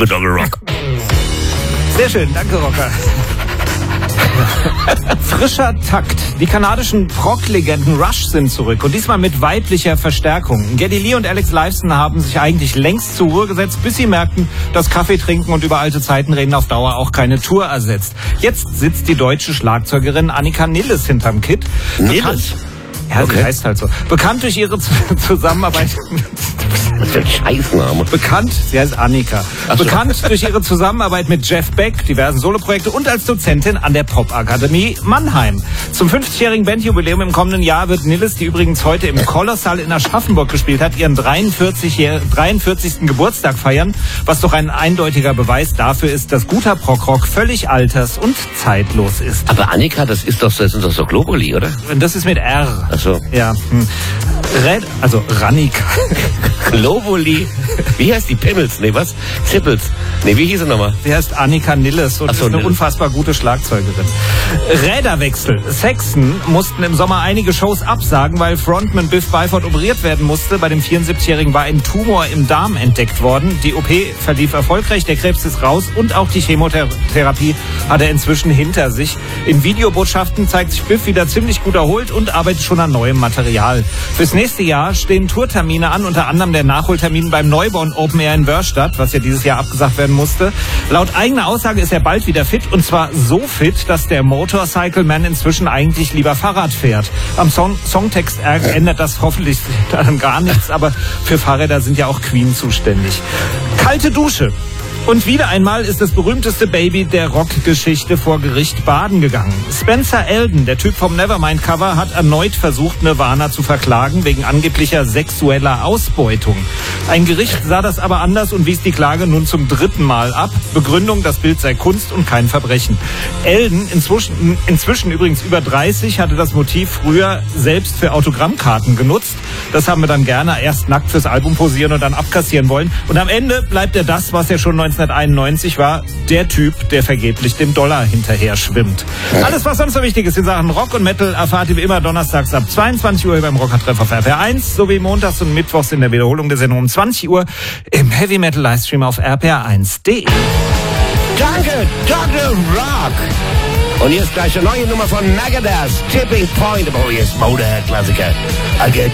mit Onkel Rock. Sehr schön, danke Rocker. Frischer Takt. Die kanadischen Prog-Legenden Rush sind zurück und diesmal mit weiblicher Verstärkung. Geddy Lee und Alex Lifeson haben sich eigentlich längst zur Ruhe gesetzt, bis sie merkten, dass Kaffee trinken und über alte Zeiten reden auf Dauer auch keine Tour ersetzt. Jetzt sitzt die deutsche Schlagzeugerin Annika Nilles hinterm Kit. Nilles? Ja, sie heißt halt so. Bekannt durch ihre Zusammenarbeit... Was für ein Scheißname. Sie heißt Annika. So. Bekannt durch ihre Zusammenarbeit mit Jeff Beck, diversen Soloprojekte und als Dozentin an der Popakademie Mannheim. Zum 50-jährigen Bandjubiläum im kommenden Jahr wird Nilles, die übrigens heute im Kolossal in Aschaffenburg gespielt hat, ihren 43. Geburtstag feiern, was doch ein eindeutiger Beweis dafür ist, dass guter Prog-Rock völlig alters- und zeitlos ist. Aber Annika, das sind doch so Globuli, oder? Das ist mit R. Ach so. Ja. Rannika. Globuli. Wie heißt die? Pimmels? Nee, was? Zippels. Nee, wie hieß sie nochmal? Sie heißt Annika Nilles und ist eine unfassbar gute Schlagzeugerin. Räderwechsel. Saxon mussten im Sommer einige Shows absagen, weil Frontman Biff Byford operiert werden musste. Bei dem 74-Jährigen war ein Tumor im Darm entdeckt worden. Die OP verlief erfolgreich, der Krebs ist raus und auch die Chemotherapie hat er inzwischen hinter sich. In Videobotschaften zeigt sich Biff wieder ziemlich gut erholt und arbeitet schon an neuem Material. Fürs nächste Jahr stehen Tourtermine an, unter anderem der Nachholtermin beim Neubau Open Air in Wörstadt, was ja dieses Jahr abgesagt werden musste. Laut eigener Aussage ist er bald wieder fit und zwar so fit, dass der Motorcycle Man inzwischen eigentlich lieber Fahrrad fährt. Am Songtext ändert das hoffentlich dann gar nichts, aber für Fahrräder sind ja auch Queen zuständig. Kalte Dusche. Und wieder einmal ist das berühmteste Baby der Rockgeschichte vor Gericht baden gegangen. Spencer Elden, der Typ vom Nevermind-Cover, hat erneut versucht, Nirvana zu verklagen wegen angeblicher sexueller Ausbeutung. Ein Gericht sah das aber anders und wies die Klage nun zum 3. Mal ab. Begründung, das Bild sei Kunst und kein Verbrechen. Elden, inzwischen übrigens über 30, hatte das Motiv früher selbst für Autogrammkarten genutzt. Das haben wir dann gerne erst nackt fürs Album posieren und dann abkassieren wollen. Und am Ende bleibt er das, was er schon 1991 war, der Typ, der vergeblich dem Dollar hinterher schwimmt. Alles, was sonst so wichtig ist in Sachen Rock und Metal, erfahrt ihr wie immer donnerstags ab 22 Uhr beim Rockertreff auf RPR1 sowie montags und mittwochs in der Wiederholung der Sendung um 20 Uhr im Heavy Metal Livestream auf rpr1.de. Danke, Dr. Rock. Und hier ist gleich eine neue Nummer von Megadeth, Tipping Point, aber hier ist Motorhead-Klassiker.